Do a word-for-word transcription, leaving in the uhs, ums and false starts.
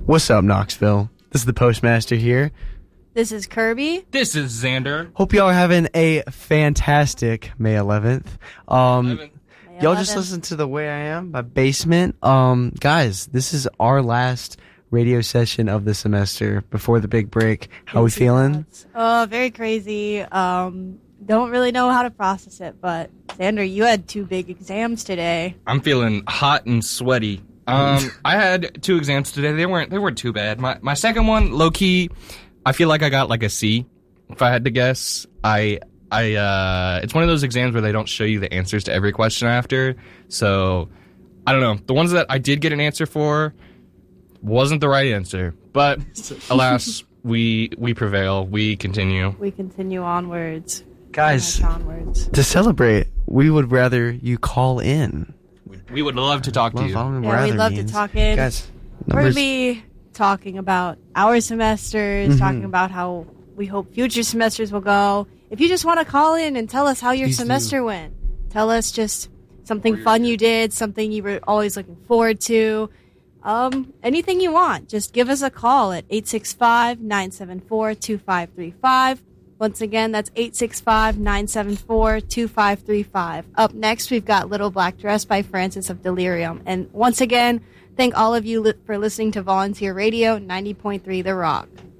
What's up, Knoxville? This is the Postmaster here. This is Kirby. This is Xander. Hope y'all are having a fantastic May eleventh. Um, eleventh. May y'all just eleventh. listen to The Way I Am by Basement. Um, guys, this is our last radio session of the semester before the big break. How we Crazy feeling? thoughts. Oh, very crazy. Um, don't really know how to process it, but Xander, you had two big exams today. I'm feeling hot and sweaty. Um, I had two exams today. They weren't they weren't too bad. My my second one, low key, I feel like I got like a C. If I had to guess, I I uh, it's one of those exams where they don't show you the answers to every question after. So I don't know. The ones that I did get an answer for wasn't the right answer, but alas, we we prevail. We continue. We continue onwards. Guys, Much onwards. to celebrate, we would rather you call in. We would love to talk to Love, you. I don't know what Yeah, we'd rather love means. to talk in. Guys, We're numbers. going to be talking about our semesters, Mhm. talking about how we hope future semesters will go. If you just want to call in and tell us how your Please do. semester went, tell us just something fun you did, something you were always looking forward to, um, anything you want. Just give us a call at eight six five, nine seven four, two five three five. Once again, that's eight six five, nine seven four, two five three five. Up next, we've got Little Black Dress by Francis of Delirium. And once again, thank all of you li- for listening to Volunteer Radio ninety point three The Rock.